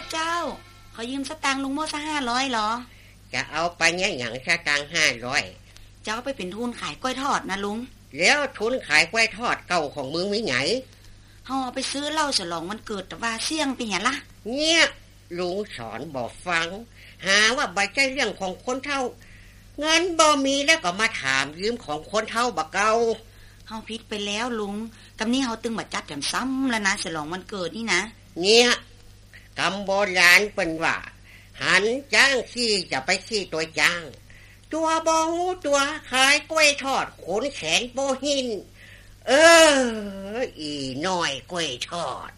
เจ้าขอยืมสตางค์ลุงโม่ซะ500หรอจะเอาไปเนี่ยอย่างสตางค์500 เจ้าไปเป็นทุนขายกล้วยทอดนะลุงแล้วทุนขายกล้วยทอดเก่าของมึงมีไหนเฮาไปซื้อเหล้าฉลองวันเกิดแต่ว่าเสี่ยงเป็นหยังล่ะเนี่ยลุงสอนบอกฟังหาว่าบ่ใช่เรื่องของคนเฒ่าเงินบ่มีแล้วก็มาถามยืมของคนเฒ่าบ่เก่าเฮาผิดไปแล้วลุงกำนี้เฮาตึงมาจัดแถมซ้ำแล้วนะฉลองวันเกิดนี่นะเนี่ยกำโบราณเป็นว่าหันจ้างขี้จะไปขี้ตัวจ้างตัวบ่ฮู้ตัวขายกล้วยทอดขนแขนโบหินอีน้อยกล้วยทอด